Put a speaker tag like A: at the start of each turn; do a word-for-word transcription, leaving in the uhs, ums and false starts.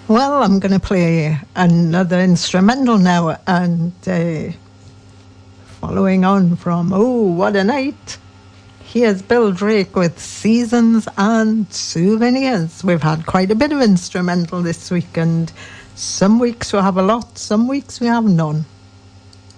A: Well, I'm going to play another instrumental now, and uh, following on from Oh, What a Night, here's Bill Drake with Seasons and Souvenirs. We've had quite a bit of instrumental this week, and some weeks we have a lot, some weeks we have none.